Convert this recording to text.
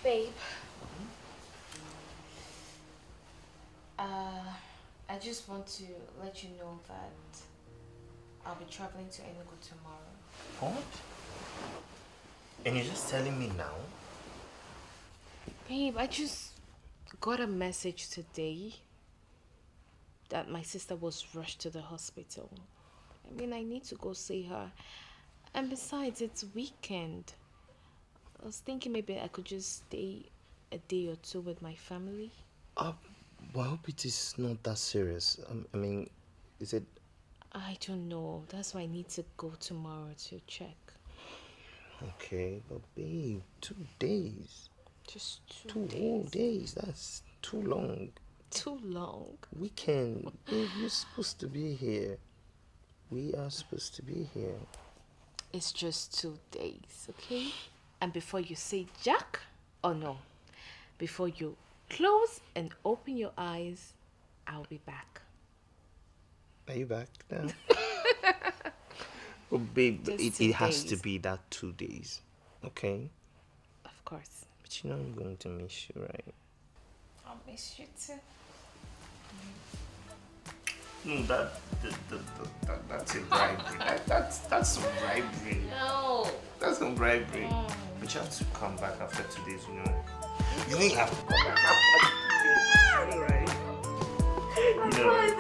Babe. I just want to let you know that I'll be traveling to Enugu tomorrow. What? And you're just telling me now? Babe, I just got a message today that my sister was rushed to the hospital. I mean, I need to go see her. And besides, it's weekend. I was thinking maybe I could just stay a day or two with my family. Well, I hope it is not that serious. I mean, is it... I don't know. That's why I need to go tomorrow to check. Okay, but babe, 2 days. Just two whole days. That's too long. Too long? Weekend. Babe, you're supposed to be here. We are supposed to be here. It's just 2 days, okay? And before you say Jack, or no, before you close and open your eyes, I'll be back. Are you back now? Oh, babe, it has to be that 2 days. Okay? Of course. But you know I'm going to miss you, right? I'll miss you too. No, that's a bribery. That's some bribery. No. That's some bribery. But you have to come back after 2 days, you know. You don't have to come back after 2 days. Alright. You know.